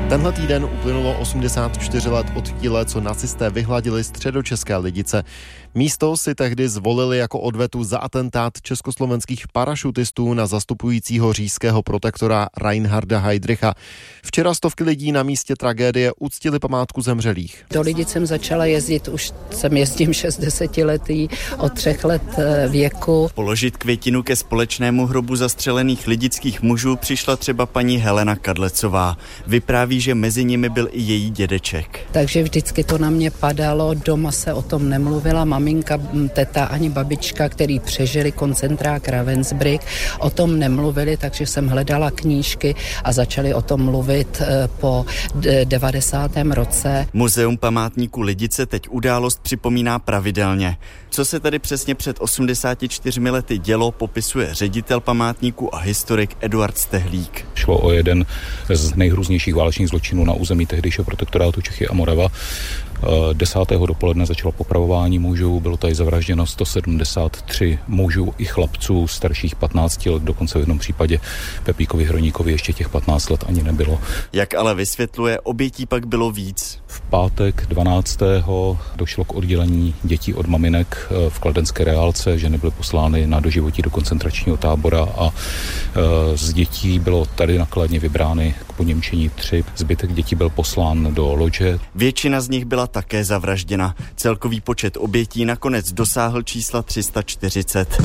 Tenhle týden uplynulo 84 let od chvíle, co nacisté vyhladili středočeské Lidice. Místo si tehdy zvolili jako odvetu za atentát československých parašutistů na zastupujícího říšského protektora Reinharda Heydricha. Včera stovky lidí na místě tragédie uctili památku zemřelých. Do Lidic jsem začala jezdit, už jsem jezdím 60letý, od 3 let věku. Položit květinu ke společnému hrobu zastřelených lidických mužů přišla třeba paní Helena Kadlecová. Vypráví, že mezi nimi byl i její dědeček. Takže vždycky to na mě padalo, doma se o tom nemluvila, maminka, teta ani babička, který přežili koncentrák Ravensbrück, o tom nemluvili, takže jsem hledala knížky a začali o tom mluvit po 90. roce. Muzeum památníku Lidice teď událost připomíná pravidelně. Co se tady přesně před 84 lety dělo, popisuje ředitel památníku a historik Eduard Stehlík. Šlo o jeden z nejhrůznějších válečných zločinů na území tehdejšího protektorátu Čechy a Morava. 10. dopoledne začalo popravování mužů, bylo tady zavražděno 173 mužů i chlapců starších 15 let, dokonce v jednom případě Pepíkovi Hroníkovi ještě těch 15 let ani nebylo. Jak ale vysvětluje, obětí pak bylo víc. V pátek 12. došlo k oddělení dětí od maminek v kladenské reálce, ženy byly poslány na doživotí do koncentračního tábora a z dětí bylo tady na Kladně vybrány k poněmčení 3. Zbytek dětí byl poslán do lodže. Většina z nich byla také zavražděna. Celkový počet obětí nakonec dosáhl čísla 340.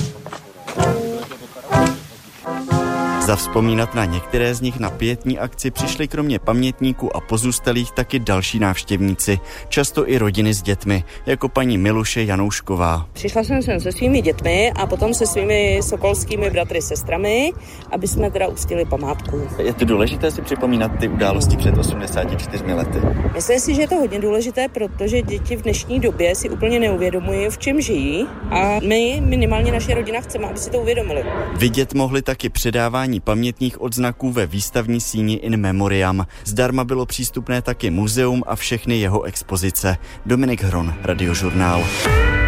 Zavzpomínat na některé z nich na pietní akci přišli kromě pamětníků a pozůstalých taky další návštěvníci, často i rodiny s dětmi, jako paní Miluše Janoušková. Přišla jsem sem se svými dětmi a potom se svými sokolskými bratry, sestrami, aby jsme teda uctili památku. Je to důležité si připomínat ty události před 84 lety? Myslím si, že je to hodně důležité, protože děti v dnešní době si úplně neuvědomují, v čem žijí, a my, minimálně naše rodina, chceme, aby si to uvědomili. Vidět mohli taky předávání pamětních odznaků ve výstavní síni In Memoriam. Zdarma bylo přístupné taky muzeum a všechny jeho expozice. Dominik Hron, Radiožurnál.